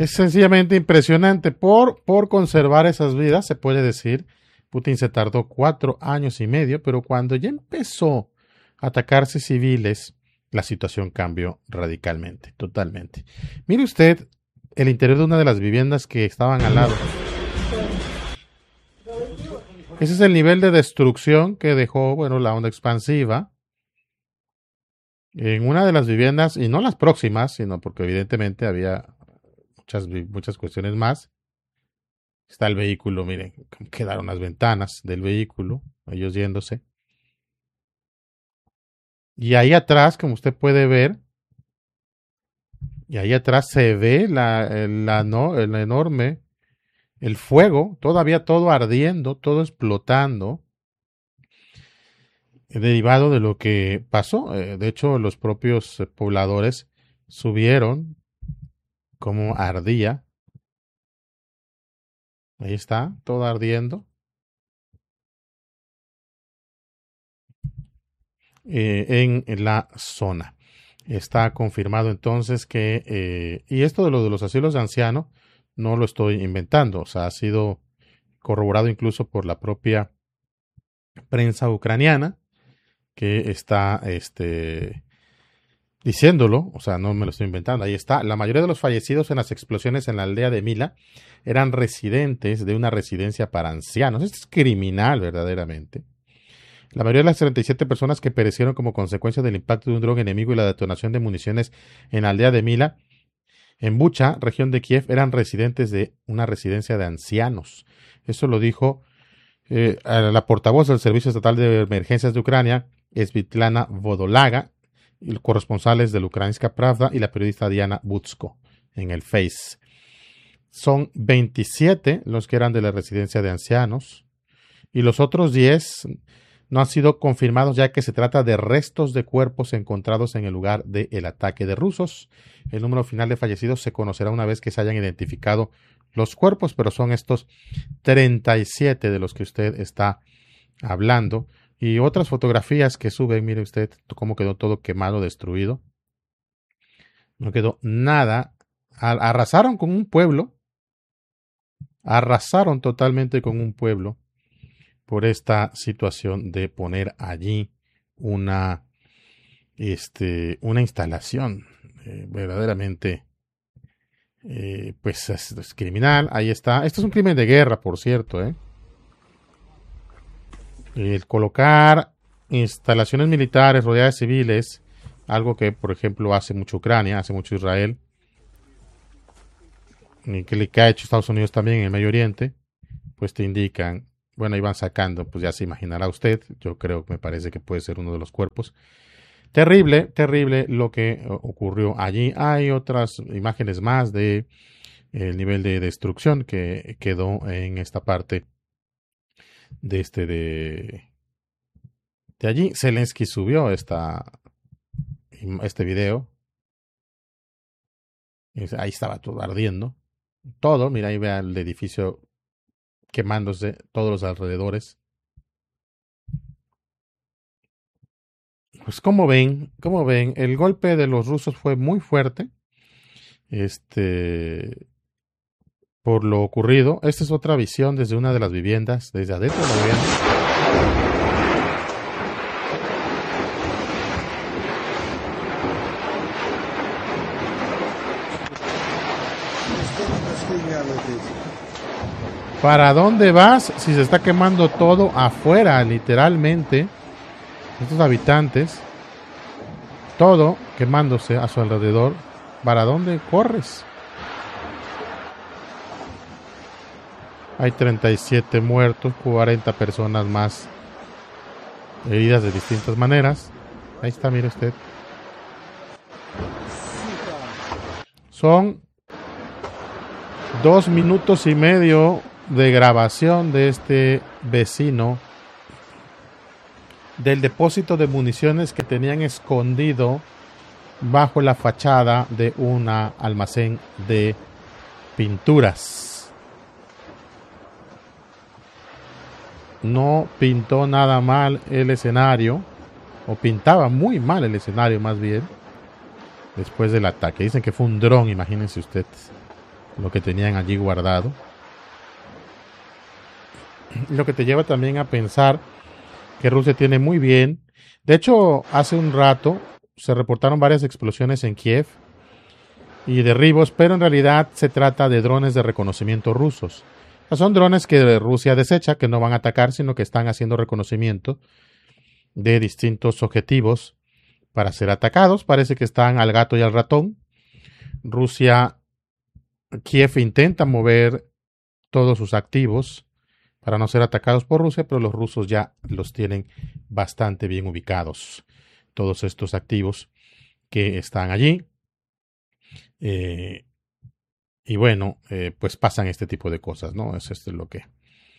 Es sencillamente impresionante. Por conservar esas vidas, se puede decir, Putin se tardó 4 años y medio, pero cuando ya empezó a atacarse civiles, la situación cambió radicalmente, totalmente. Mire usted el interior de una de las viviendas que estaban al lado. Ese es el nivel de destrucción que dejó, bueno, la onda expansiva en una de las viviendas, y no las próximas, sino porque evidentemente había muchas cuestiones más. Está el vehículo, miren, quedaron las ventanas del vehículo, ellos yéndose. Y ahí atrás, como usted puede ver, y ahí atrás se ve el enorme, el fuego, todavía todo ardiendo, todo explotando, derivado de lo que pasó. De hecho, los propios pobladores subieron cómo ardía. Ahí está, todo ardiendo. En la zona. Está confirmado entonces que, y esto de lo de los asilos de ancianos, no lo estoy inventando, o sea, ha sido corroborado incluso por la propia prensa ucraniana, que está diciéndolo, o sea, no me lo estoy inventando, ahí está. La mayoría de los fallecidos en las explosiones en la aldea de Mila eran residentes de una residencia para ancianos. Esto es criminal verdaderamente. La mayoría de las 37 personas que perecieron como consecuencia del impacto de un dron enemigo y la detonación de municiones en la aldea de Mila, en Bucha, región de Kiev, eran residentes de una residencia de ancianos. Eso lo dijo la portavoz del Servicio Estatal de Emergencias de Ucrania, Svitlana Vodolaga, y los corresponsales del Ukrainska Pravda y la periodista Diana Butsko en el Face. Son 27 los que eran de la residencia de ancianos y los otros 10 no han sido confirmados, ya que se trata de restos de cuerpos encontrados en el lugar del ataque de rusos. El número final de fallecidos se conocerá una vez que se hayan identificado los cuerpos, pero son estos 37 de los que usted está hablando. Y otras fotografías que suben, mire usted cómo quedó todo quemado, destruido. No quedó nada. Arrasaron con un pueblo. Arrasaron totalmente con un pueblo por esta situación de poner allí una instalación verdaderamente pues es criminal. Ahí está. Esto es un crimen de guerra, por cierto. El colocar instalaciones militares rodeadas de civiles, algo que por ejemplo hace mucho Ucrania, hace mucho Israel, y que ha hecho Estados Unidos también en el Medio Oriente, pues te indican. Bueno, iban sacando, pues ya se imaginará usted. Yo creo que me parece que puede ser uno de los cuerpos. Terrible, terrible lo que ocurrió allí. Hay otras imágenes más de el nivel de destrucción que quedó en esta parte de allí. Zelensky subió este video. Ahí estaba todo ardiendo. Todo, mira, ahí vea el edificio quemándose, todos los alrededores. Pues como ven, el golpe de los rusos fue muy fuerte. Por lo ocurrido. Esta es otra visión desde una de las viviendas, desde adentro de la vivienda. ¿Para dónde vas si se está quemando todo afuera, literalmente? Estos habitantes, todo quemándose a su alrededor. ¿Para dónde corres? Hay 37 muertos, 40 personas más heridas de distintas maneras. Ahí está, mire usted. Son 2 minutos y medio de grabación de este vecino del depósito de municiones que tenían escondido bajo la fachada de un almacén de pinturas. No pintó nada mal el escenario, o pintaba muy mal el escenario más bien, después del ataque. Dicen que fue un dron, imagínense ustedes lo que tenían allí guardado. Lo que te lleva también a pensar que Rusia tiene muy bien. De hecho, hace un rato se reportaron varias explosiones en Kiev y derribos, pero en realidad se trata de drones de reconocimiento rusos. Son drones que Rusia desecha, que no van a atacar, sino que están haciendo reconocimiento de distintos objetivos para ser atacados. Parece que están al gato y al ratón. Kiev intenta mover todos sus activos para no ser atacados por Rusia, pero los rusos ya los tienen bastante bien ubicados. Todos estos activos que están allí. Y bueno, pues pasan este tipo de cosas, ¿no? Es esto lo que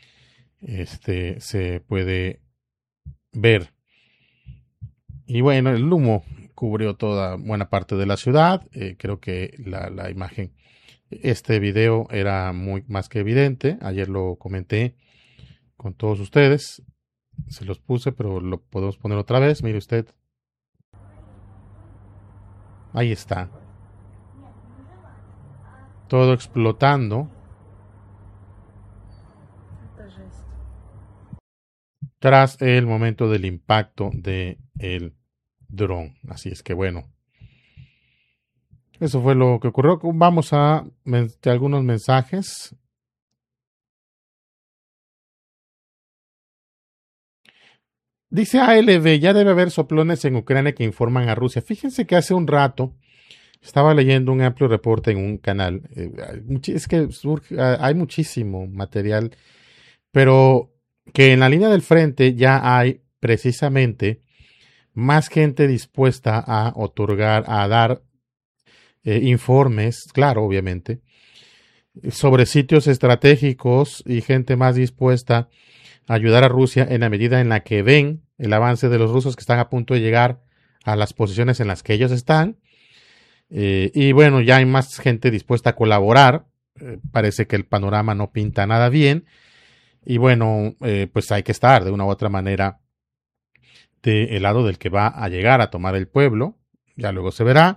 se puede ver. Y bueno, el humo cubrió toda buena parte de la ciudad. Creo que la imagen, este video era muy más que evidente. Ayer lo comenté con todos ustedes. Se los puse, pero lo podemos poner otra vez. Mire usted. Ahí está. Todo explotando. Tras el momento del impacto del dron. Así es que bueno. Eso fue lo que ocurrió. Vamos a algunos mensajes. Dice ALB, ya debe haber soplones en Ucrania que informan a Rusia. Fíjense que hace un rato estaba leyendo un amplio reporte en un canal. Es que hay muchísimo material, pero que en la línea del frente ya hay precisamente más gente dispuesta a otorgar, a dar informes, claro, obviamente, sobre sitios estratégicos y gente más dispuesta a ayudar a Rusia en la medida en la que ven el avance de los rusos que están a punto de llegar a las posiciones en las que ellos están. Y bueno, ya hay más gente dispuesta a colaborar. Parece que el panorama no pinta nada bien. Y bueno, pues hay que estar de una u otra manera del lado del que va a llegar a tomar el pueblo. Ya luego se verá.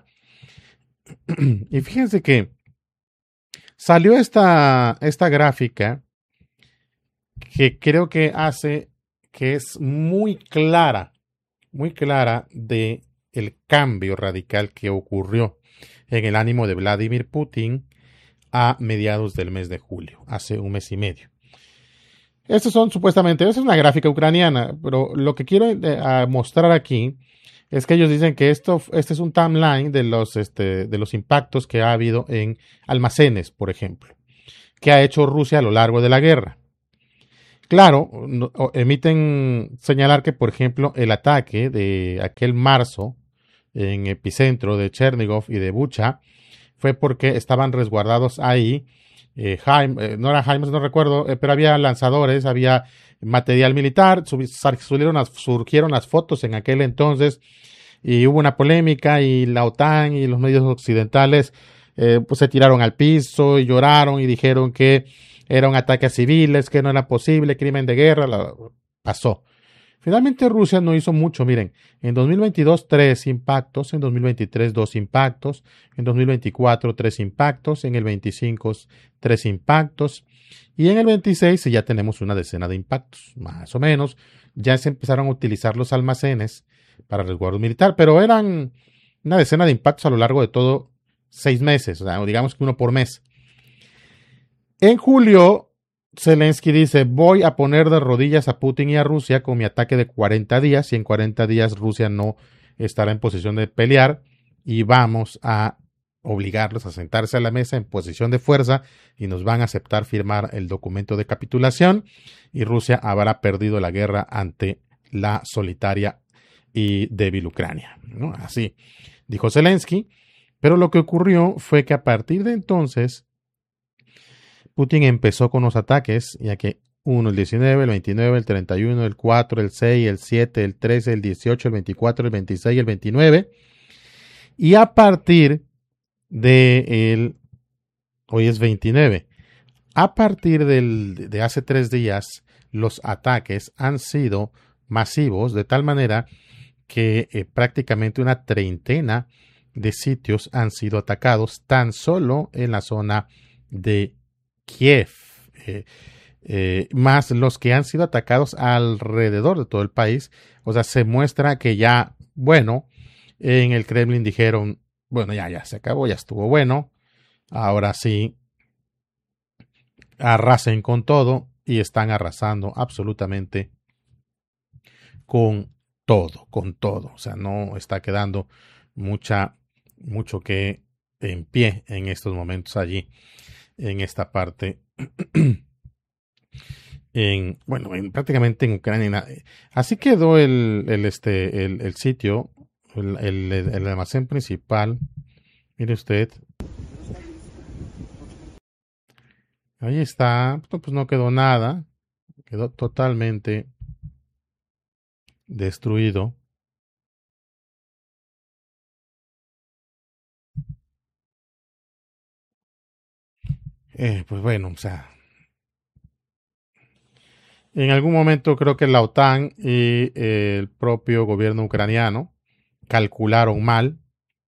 Y fíjense que salió esta gráfica que creo que hace que es muy clara de el cambio radical que ocurrió en el ánimo de Vladimir Putin a mediados del mes de julio, hace un mes y medio. Estos son supuestamente, esa es una gráfica ucraniana, pero lo que quiero mostrar aquí es que ellos dicen que este es un timeline de los impactos que ha habido en almacenes, por ejemplo, que ha hecho Rusia a lo largo de la guerra. Claro, emiten señalar que, por ejemplo, el ataque de aquel marzo en epicentro de Chernigov y de Bucha fue porque estaban resguardados ahí. No era Jaime, no recuerdo, pero había lanzadores, había material militar. Surgieron las fotos en aquel entonces y hubo una polémica y la OTAN y los medios occidentales pues se tiraron al piso y lloraron y dijeron que era un ataque a civiles, que no era posible, crimen de guerra, pasó. Finalmente Rusia no hizo mucho, miren, en 2022 3 impactos, en 2023 2 impactos, en 2024 3 impactos, en el 25 3 impactos y en el 26 ya tenemos una decena de impactos, más o menos. Ya se empezaron a utilizar los almacenes para resguardo militar, pero eran una decena de impactos a lo largo de todo 6 meses, o sea, digamos que uno por mes. En julio, Zelensky dice, voy a poner de rodillas a Putin y a Rusia con mi ataque de 40 días y en 40 días Rusia no estará en posición de pelear y vamos a obligarlos a sentarse a la mesa en posición de fuerza y nos van a aceptar firmar el documento de capitulación y Rusia habrá perdido la guerra ante la solitaria y débil Ucrania, ¿no? Así dijo Zelensky, pero lo que ocurrió fue que a partir de entonces Putin empezó con los ataques, ya que 1, el 19, el 29, el 31, el 4, el 6, el 7, el 13, el 18, el 24, el 26 y el 29. Y a partir hoy es 29, a partir de hace 3 días, los ataques han sido masivos, de tal manera que prácticamente una treintena de sitios han sido atacados tan solo en la zona de Kiev, más los que han sido atacados alrededor de todo el país. O sea, se muestra que ya, bueno, en el Kremlin dijeron, bueno, ya se acabó, ya estuvo bueno, ahora sí, arrasen con todo, y están arrasando absolutamente con todo. O sea, no está quedando mucho que en pie en estos momentos allí, en esta parte, prácticamente en Ucrania. Así quedó el sitio, el almacén principal. Mire usted, ahí está, pues no quedó nada, quedó totalmente destruido. Pues bueno, o sea, en algún momento creo que la OTAN y el propio gobierno ucraniano calcularon mal,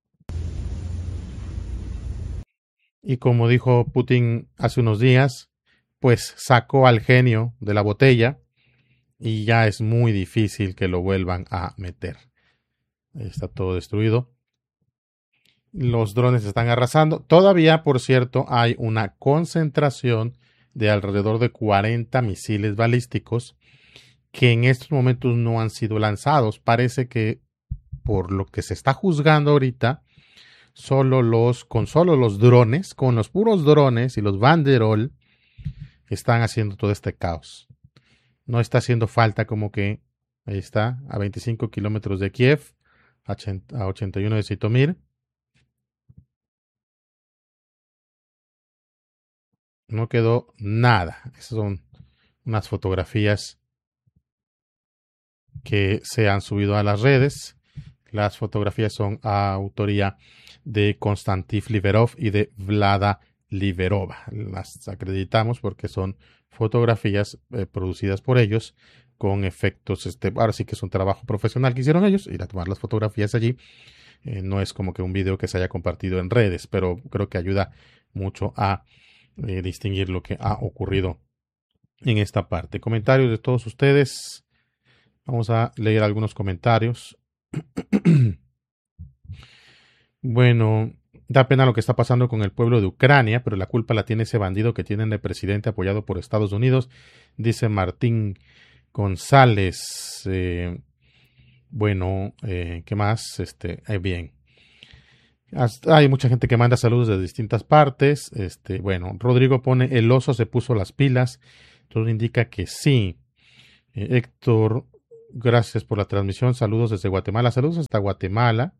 y como dijo Putin hace unos días, pues sacó al genio de la botella y ya es muy difícil que lo vuelvan a meter. Está todo destruido. Los drones están arrasando. Todavía, por cierto, hay una concentración de alrededor de 40 misiles balísticos que en estos momentos no han sido lanzados. Parece que, por lo que se está juzgando ahorita, con solo los drones, con los puros drones y los banderol, están haciendo todo este caos. No está haciendo falta como que, ahí está, a 25 kilómetros de Kiev, a 81 de Zitomir. No quedó nada. Esas son unas fotografías que se han subido a las redes. Las fotografías son a autoría de Konstantin Liberov y de Vlada Liberova. Las acreditamos porque son fotografías producidas por ellos con efectos, ahora sí que es un trabajo profesional que hicieron ellos, ir a tomar las fotografías allí. No es como que un video que se haya compartido en redes, pero creo que ayuda mucho a distinguir lo que ha ocurrido en esta parte. Comentarios de todos ustedes. Vamos a leer algunos comentarios. Bueno, da pena lo que está pasando con el pueblo de Ucrania, pero la culpa la tiene ese bandido que tienen de presidente apoyado por Estados Unidos, dice Martín González. ¿Qué más? Bien. Hay mucha gente que manda saludos de distintas partes. Rodrigo pone, el oso se puso las pilas. Todo indica que sí. Héctor, gracias por la transmisión. Saludos desde Guatemala. Saludos hasta Guatemala.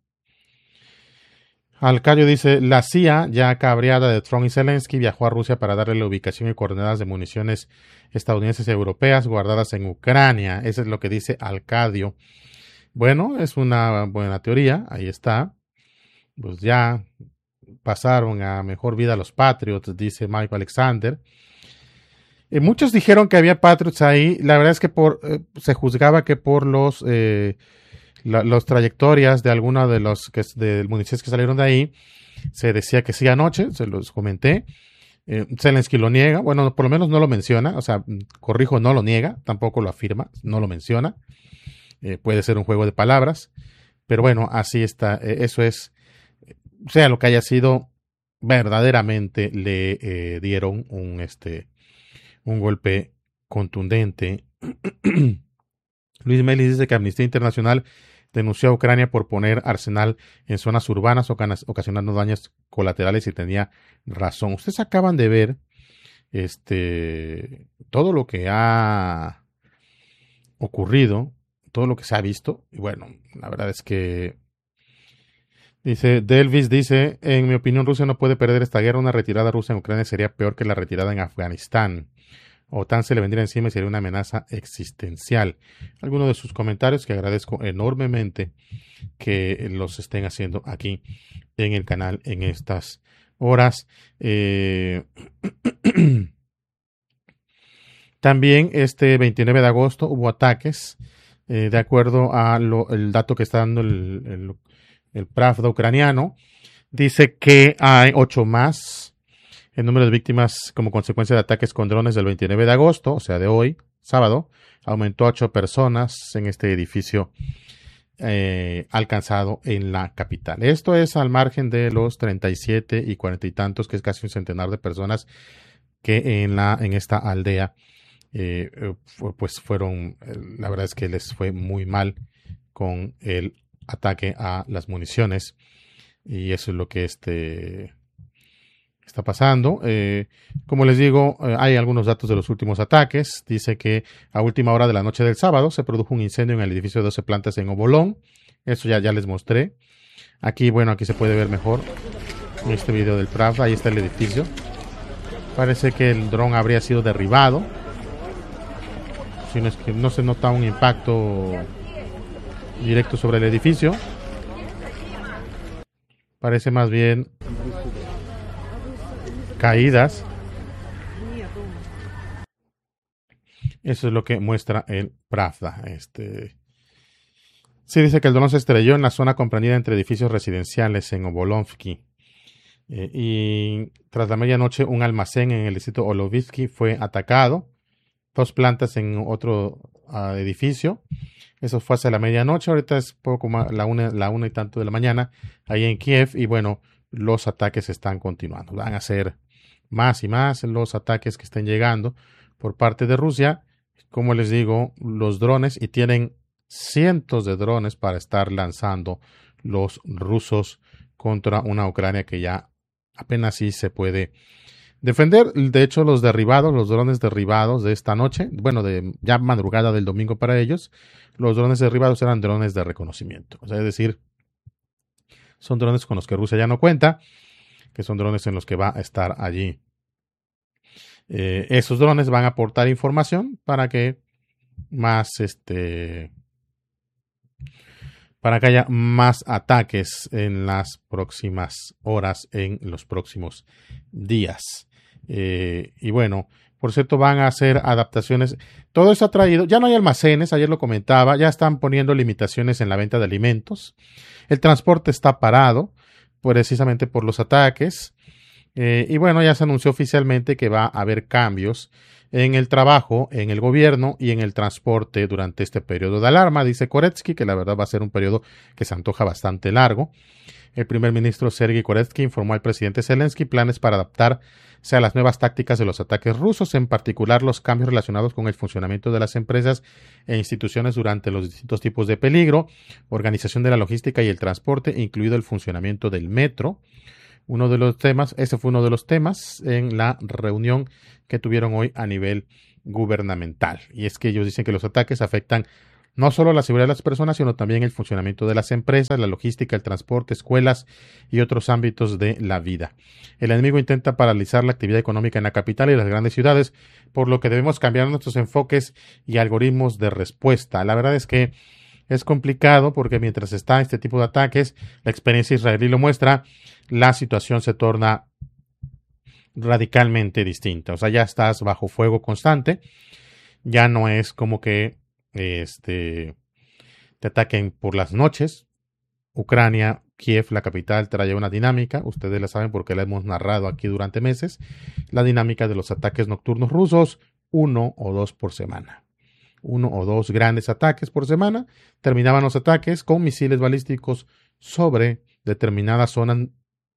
Alcayo dice, la CIA, ya cabreada de Trump y Zelensky, viajó a Rusia para darle la ubicación y coordenadas de municiones estadounidenses y europeas guardadas en Ucrania. Eso es lo que dice Alcadio. Bueno, es una buena teoría. Ahí está. Pues ya pasaron a mejor vida los Patriots, dice Mike Alexander. Muchos dijeron que había Patriots ahí. La verdad es que se juzgaba que por los trayectorias de algunos de los municipios que salieron de ahí, se decía que sí anoche, se los comenté. Zelensky lo niega, bueno, por lo menos no lo menciona, o sea, corrijo, no lo niega, tampoco lo afirma, no lo menciona. Puede ser un juego de palabras, pero bueno, así está. Eso es, sea lo que haya sido, verdaderamente le dieron un golpe contundente. Luis Melis dice que Amnistía Internacional denunció a Ucrania por poner arsenal en zonas urbanas, ocasionando daños colaterales, y tenía razón. Ustedes acaban de ver todo lo que ha ocurrido, todo lo que se ha visto. Y bueno, la verdad es que dice Delvis, dice, en mi opinión Rusia no puede perder esta guerra. Una retirada rusa en Ucrania sería peor que la retirada en Afganistán. OTAN se le vendría encima y sería una amenaza existencial. Algunos de sus comentarios que agradezco enormemente que los estén haciendo aquí en el canal en estas horas. También este 29 de agosto hubo ataques, de acuerdo a el dato que está dando el Pravda ucraniano. Dice que hay 8 más El número de víctimas como consecuencia de ataques con drones del 29 de agosto, o sea, de hoy, sábado, aumentó a 8 personas en este edificio alcanzado en la capital. Esto es al margen de los 37 y 40 y tantos, que es casi un centenar de personas que en esta aldea pues fueron, la verdad es que les fue muy mal con el ataque a las municiones, y eso es lo que está pasando. Como les digo, hay algunos datos de los últimos ataques. Dice que a última hora de la noche del sábado se produjo un incendio en el edificio de 12 plantas en Obolón. Eso ya les mostré. Aquí, bueno, aquí se puede ver mejor en este video del Pravda. Ahí está el edificio. Parece que el dron habría sido derribado. Si no es que no se nota un impacto directo sobre el edificio. Parece más bien caídas. Eso es lo que muestra el Pravda. Sí, dice que el dron se estrelló en la zona comprendida entre edificios residenciales en Obolonsky. Y tras la medianoche, un almacén en el distrito Olovitsky fue atacado. 2 plantas en otro edificio. Eso fue hacia la medianoche. Ahorita es poco más la una y tanto de la mañana, ahí en Kiev. Y bueno, los ataques están continuando. Van a ser más y más los ataques que estén llegando por parte de Rusia. Como les digo, los drones, y tienen cientos de drones para estar lanzando los rusos contra una Ucrania que ya apenas sí se puede defender. De hecho, los drones derribados de esta noche, bueno, de ya madrugada del domingo para ellos, los drones derribados eran drones de reconocimiento. O sea, es decir, son drones con los que Rusia ya no cuenta, que son drones en los que va a estar allí. Esos drones van a aportar información para que para que haya más ataques en las próximas horas, en los próximos días. Y bueno, por cierto, van a hacer adaptaciones. Todo eso ha traído, ya no hay almacenes, ayer lo comentaba, ya están poniendo limitaciones en la venta de alimentos. El transporte está parado, precisamente por los ataques. Y bueno, ya se anunció oficialmente que va a haber cambios en el trabajo, en el gobierno y en el transporte durante este periodo de alarma, dice Koretsky, que la verdad va a ser un periodo que se antoja bastante largo. El primer ministro Sergei Koretsky informó al presidente Zelensky planes para adaptarse a las nuevas tácticas de los ataques rusos, en particular los cambios relacionados con el funcionamiento de las empresas e instituciones durante los distintos tipos de peligro, organización de la logística y el transporte, incluido el funcionamiento del metro. Ese fue uno de los temas en la reunión que tuvieron hoy a nivel gubernamental. Y es que ellos dicen que los ataques afectan no solo la seguridad de las personas, sino también el funcionamiento de las empresas, la logística, el transporte, escuelas y otros ámbitos de la vida. El enemigo intenta paralizar la actividad económica en la capital y las grandes ciudades, por lo que debemos cambiar nuestros enfoques y algoritmos de respuesta. La verdad es que es complicado porque mientras está este tipo de ataques, la experiencia israelí lo muestra, la situación se torna radicalmente distinta. O sea, ya estás bajo fuego constante, ya no es como que te ataquen por las noches. Ucrania, Kiev, la capital, trae una dinámica, ustedes la saben porque la hemos narrado aquí durante meses, la dinámica de los ataques nocturnos rusos, 1 o 2 por semana. 1 o 2 grandes ataques por semana. Terminaban los ataques con misiles balísticos sobre determinadas zonas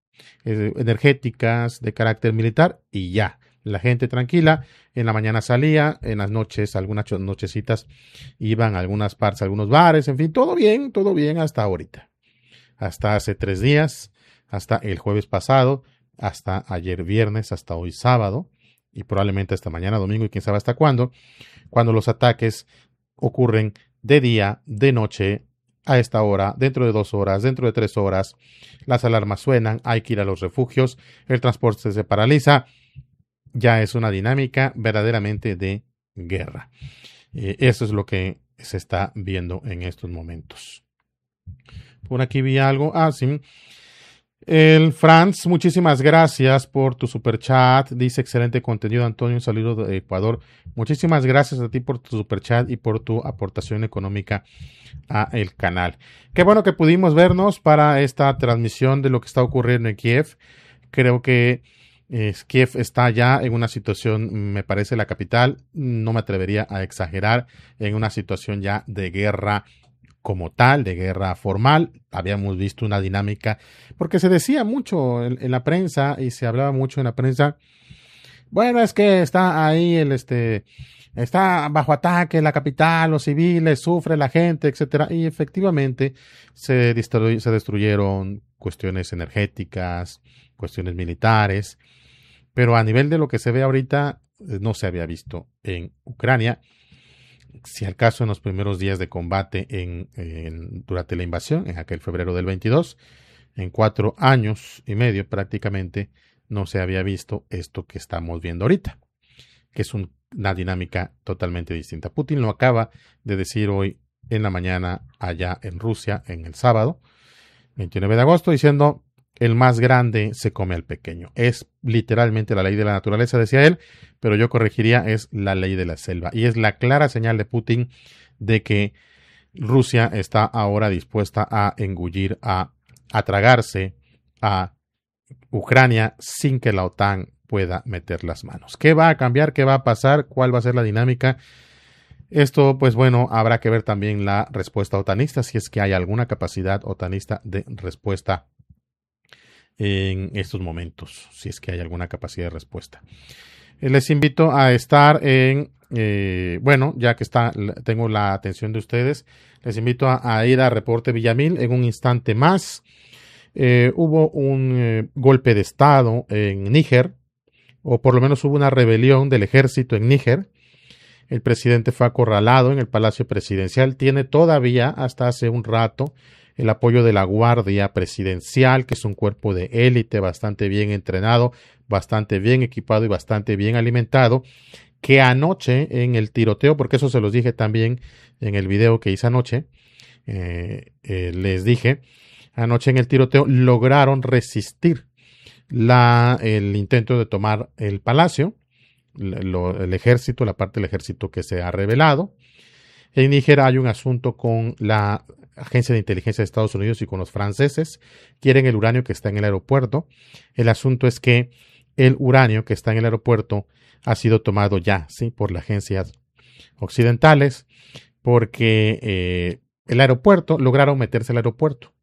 energéticas de carácter militar y ya. La gente tranquila, en la mañana salía, en las noches, algunas nochecitas iban a algunas partes, a algunos bares, en fin, todo bien hasta ahorita. Hasta hace 3 días, hasta el jueves pasado, hasta ayer viernes, hasta hoy sábado y probablemente hasta mañana domingo y quién sabe hasta cuándo, cuando los ataques ocurren de día, de noche, a esta hora, dentro de 2 horas, dentro de 3 horas, las alarmas suenan, hay que ir a los refugios, el transporte se paraliza, ya es una dinámica verdaderamente de guerra. Eso es lo que se está viendo en estos momentos. Por aquí vi algo, sí. El Franz, muchísimas gracias por tu superchat. Dice excelente contenido, Antonio. Un saludo de Ecuador. Muchísimas gracias a ti por tu superchat y por tu aportación económica a el canal. Qué bueno que pudimos vernos para esta transmisión de lo que está ocurriendo en Kiev. Creo que Kiev está ya en una situación, me parece la capital, no me atrevería a exagerar, en una situación ya de guerra como tal, de guerra formal. Habíamos visto una dinámica, porque se decía mucho en la prensa y se hablaba mucho en la prensa. Bueno, es que está ahí está bajo ataque la capital, los civiles, sufre la gente, etcétera. Y efectivamente se destruyeron cuestiones energéticas, cuestiones militares, pero a nivel de lo que se ve ahorita, no se había visto en Ucrania. Si al caso en los primeros días de combate durante la invasión, en aquel febrero del 22, en 4 años y medio prácticamente, no se había visto esto que estamos viendo ahorita, que es una dinámica totalmente distinta. Putin lo acaba de decir hoy en la mañana allá en Rusia, en el sábado, 29 de agosto, diciendo: el más grande se come al pequeño. Es literalmente la ley de la naturaleza, decía él, pero yo corregiría, es la ley de la selva. Y es la clara señal de Putin de que Rusia está ahora dispuesta a engullir, a tragarse a Ucrania sin que la OTAN pueda meter las manos. ¿Qué va a cambiar? ¿Qué va a pasar? ¿Cuál va a ser la dinámica? Esto, pues bueno, habrá que ver también la respuesta otanista, si es que hay alguna capacidad otanista de respuesta en estos momentos, si es que hay alguna capacidad de respuesta. Les invito a estar bueno, ya que tengo la atención de ustedes, les invito a ir a Reporte Villamil en un instante más. Hubo un golpe de estado en Níger, o por lo menos hubo una rebelión del ejército en Níger. El presidente fue acorralado en el Palacio Presidencial. Tiene todavía, hasta hace un rato, el apoyo de la Guardia Presidencial, que es un cuerpo de élite bastante bien entrenado, bastante bien equipado y bastante bien alimentado, que anoche en el tiroteo, porque eso se los dije también en el video que hice anoche, les dije, anoche en el tiroteo lograron resistir el intento de tomar el palacio, el ejército, la parte del ejército que se ha rebelado. En Níger hay un asunto con la Agencia de Inteligencia de Estados Unidos y con los franceses. Quieren el uranio que está en el aeropuerto. El asunto es que el uranio que está en el aeropuerto ha sido tomado ya, ¿sí?, por las agencias occidentales, porque el aeropuerto, lograron meterse al aeropuerto.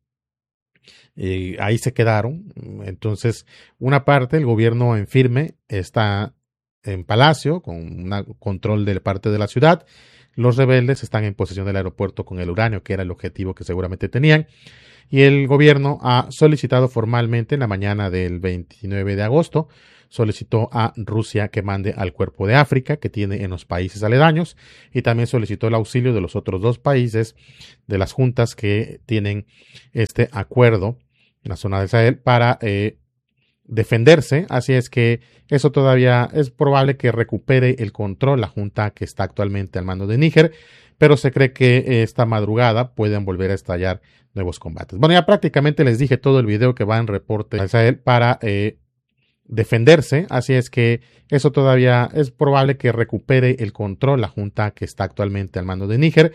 Ahí se quedaron. Entonces, una parte, el gobierno en firme, está en Palacio, con un control de parte de la ciudad. Los rebeldes están en posesión del aeropuerto con el uranio, que era el objetivo que seguramente tenían. Y el gobierno ha solicitado formalmente en la mañana del 29 de agosto, solicitó a Rusia que mande al Cuerpo de África que tiene en los países aledaños, y también solicitó el auxilio de los otros 2 países, de las juntas que tienen este acuerdo en la zona de Sahel para defenderse. Así es que eso todavía es probable que recupere el control la junta que está actualmente al mando de Níger, pero se cree que esta madrugada pueden volver a estallar nuevos combates. Bueno, ya prácticamente les dije todo el video que va en Reporte de Sahel para defenderse, así es que eso todavía es probable que recupere el control la junta que está actualmente al mando de Níger,